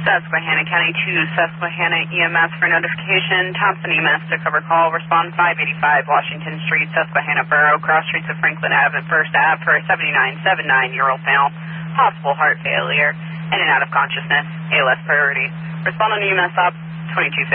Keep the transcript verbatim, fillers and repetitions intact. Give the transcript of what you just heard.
Susquehanna County to Susquehanna E M S for notification. Thompson E M S to cover call. Respond five eighty-five Washington Street, Susquehanna Borough, cross streets of Franklin Avenue and First Ave for a seventy-nine seventy-nine-year-old male. Possible heart failure. In and out of consciousness. A L S priority. Respond on E M S op twenty-two fifty.